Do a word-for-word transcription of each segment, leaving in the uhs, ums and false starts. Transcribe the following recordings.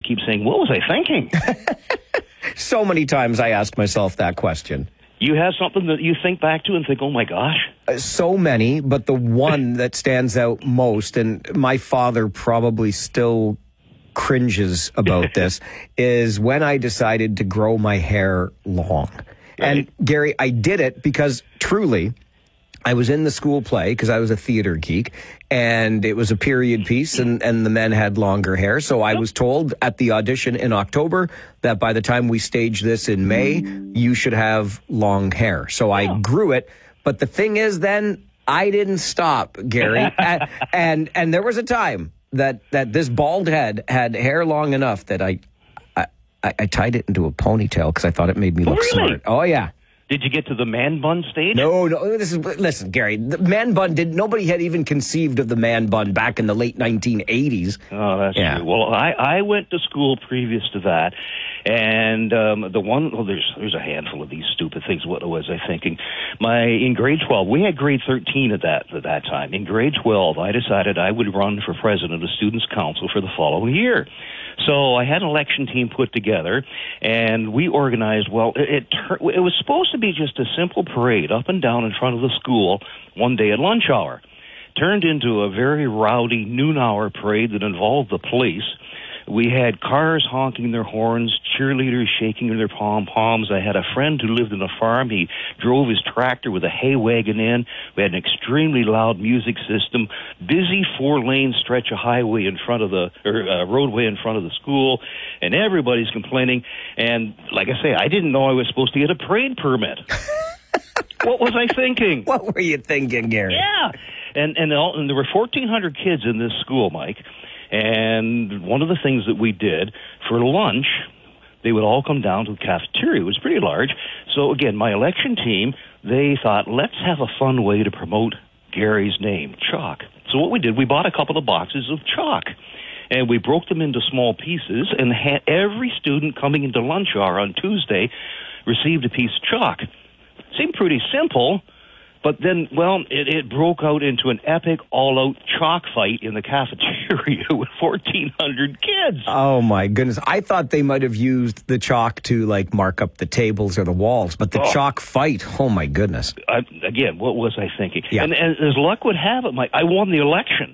keep saying, what was I thinking? So many times I asked myself that question. You have something that you think back to and think, oh, my gosh. Uh, so many, but the one that stands out most, and my father probably still cringes about this, is when I decided to grow my hair long. Right. And, Gary, I did it because, truly, I was in the school play because I was a theater geek, and it was a period piece, and, and the men had longer hair. So I was told at the audition in October that by the time we stage this in May, you should have long hair. So I grew it. But the thing is, then I didn't stop, Gary. and, and and there was a time that, that this bald head had hair long enough that I I, I tied it into a ponytail because I thought it made me look really? smart. Oh, yeah. Did you get to the man bun stage? No, no. This is listen, Gary. The man bun did. Nobody had even conceived of the man bun back in the late nineteen eighties. Oh, that's yeah. true. Well, I, I went to school previous to that, and um, the one. Well, there's there's a handful of these stupid things. What was I thinking? My in grade twelve, we had grade thirteen at that at that time. In grade twelve, I decided I would run for president of Students' Council for the following year. So I had an election team put together, and we organized, well, it, it, it was supposed to be just a simple parade up and down in front of the school one day at lunch hour. Turned into a very rowdy noon-hour parade that involved the police. We had cars honking their horns, cheerleaders shaking their pom-poms. I had a friend who lived in a farm. He drove his tractor with a hay wagon in. We had an extremely loud music system, busy four-lane stretch of highway in front of the, or uh, roadway in front of the school, and everybody's complaining. And like I say, I didn't know I was supposed to get a parade permit. What was I thinking? What were you thinking, Gary? Yeah. And, and, all, and there were fourteen hundred kids in this school, Mike. And one of the things that we did for lunch, they would all come down to the cafeteria. It was pretty large. So, again, my election team, they thought, let's have a fun way to promote Gary's name, chalk. So what we did, we bought a couple of boxes of chalk, and we broke them into small pieces, and had every student coming into lunch hour on Tuesday received a piece of chalk. Seemed pretty simple. But then, well, it, it broke out into an epic, all-out chalk fight in the cafeteria with fourteen hundred kids. Oh, my goodness. I thought they might have used the chalk to, like, mark up the tables or the walls, but the oh. chalk fight, oh, my goodness. I, again, what was I thinking? Yeah. And, and as luck would have it, Mike, I won the election.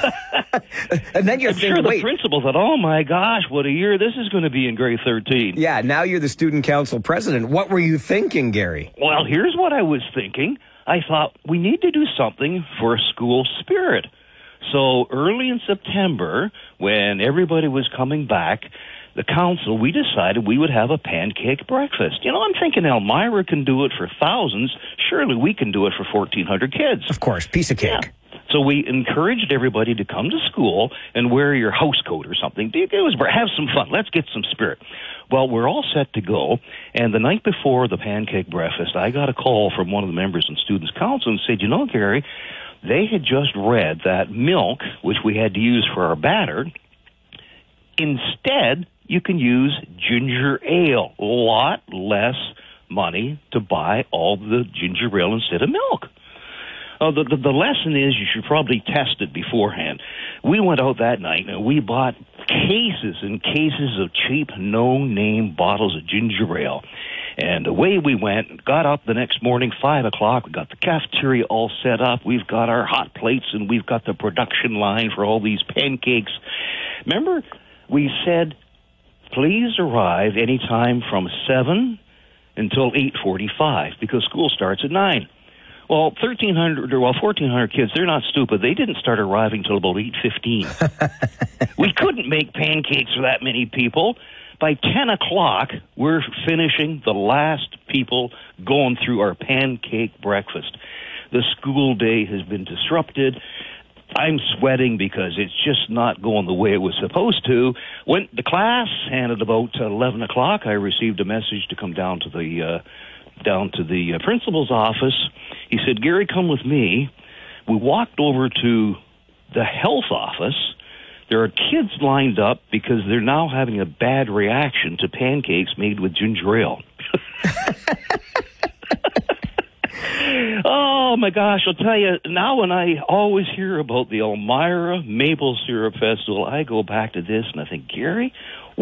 And then you're I'm thinking, sure the wait. principal thought, oh, my gosh, what a year this is going to be in grade thirteen. Yeah, now you're the student council president. What were you thinking, Gary? Well, here's what I was thinking. I thought, we need to do something for school spirit. So early in September, when everybody was coming back, the council, we decided we would have a pancake breakfast. You know, I'm thinking Elmira can do it for thousands. Surely we can do it for fourteen hundred kids. Of course, piece of cake. Yeah. So we encouraged everybody to come to school and wear your house coat or something. It was, have some fun. Let's get some spirit. Well, we're all set to go, and the night before the pancake breakfast, I got a call from one of the members in Students' Council and said, you know, Gary, they had just read that milk, which we had to use for our batter, instead you can use ginger ale. A lot less money to buy all the ginger ale instead of milk. Uh, the, the, the lesson is you should probably test it beforehand. We went out that night and we bought cases and cases of cheap, no-name bottles of ginger ale. And away we went, got up the next morning, five o'clock. We got the cafeteria all set up. We've got our hot plates and we've got the production line for all these pancakes. Remember, we said, please arrive anytime from seven until eight forty-five because school starts at nine. Well, thirteen hundred, or well, fourteen hundred kids, they're not stupid. They didn't start arriving till about eight fifteen. We couldn't make pancakes for that many people. By ten o'clock, we're finishing the last people going through our pancake breakfast. The school day has been disrupted. I'm sweating because it's just not going the way it was supposed to. Went to class, and at about eleven o'clock, I received a message to come down to the uh, down to the uh, principal's office. He said, Gary, come with me. We walked over to the health office. There are kids lined up because they're now having a bad reaction to pancakes made with ginger ale. Oh, my gosh, I'll tell you, now when I always hear about the Elmira Maple Syrup Festival, I go back to this and I think, Gary,